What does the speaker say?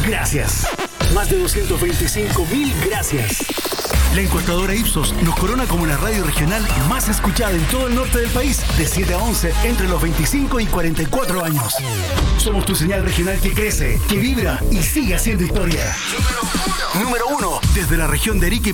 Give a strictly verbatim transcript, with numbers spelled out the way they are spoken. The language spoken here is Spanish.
Gracias. Más de doscientos veinticinco mil gracias. La encuestadora Ipsos nos corona como la radio regional más escuchada en todo el norte del país, de siete a once, entre los veinticinco y cuarenta y cuatro años. Somos tu señal regional que crece, que vibra y sigue haciendo historia. Número uno. Número uno. Desde la región de Arica.